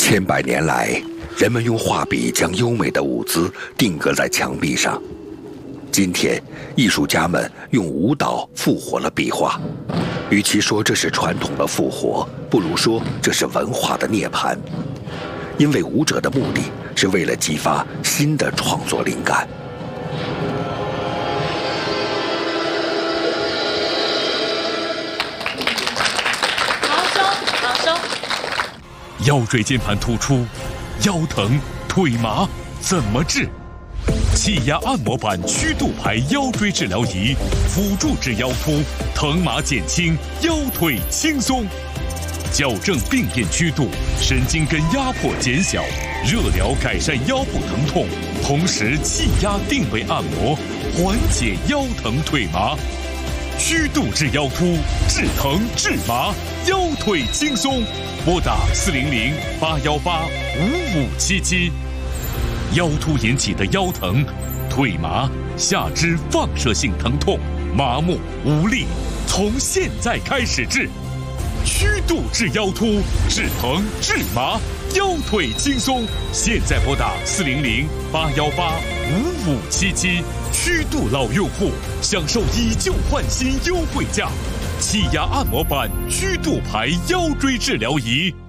千百年来，人们用画笔将优美的舞姿定格在墙壁上。今天，艺术家们用舞蹈复活了壁画。与其说这是传统的复活，不如说这是文化的涅槃。因为舞者的目的是为了激发新的创作灵感。 好收。 腰椎间盘突出、腰疼、腿麻怎么治？气压按摩板曲度排腰椎治疗仪，辅助治腰突，疼麻减轻，腰腿轻松。矫正病变曲度，神经根压迫减小，热疗改善腰部疼痛，同时气压定位按摩，缓解腰疼腿麻。曲度治腰突，治疼治麻，腰腿轻松。拨打400-818-5577。腰突引起的腰疼、腿麻、下肢放射性疼痛、麻木无力，从现在开始治。曲度治腰突，治疼治麻，腰腿轻松。现在拨打400-818-5577。曲度老用户享受以旧换新优惠价，气压按摩板曲度排腰椎治疗仪。